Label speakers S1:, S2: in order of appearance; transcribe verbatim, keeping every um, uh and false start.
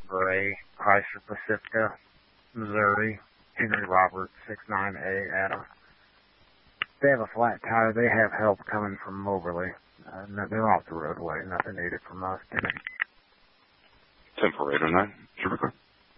S1: Gray, Chrysler Pacifica, Missouri, Henry Roberts, six nine A, Adam. They have a flat tire. They have help coming from Moberly. Uh, no, they're off the roadway. Nothing needed from us today.
S2: ten four eight oh nine. Sugar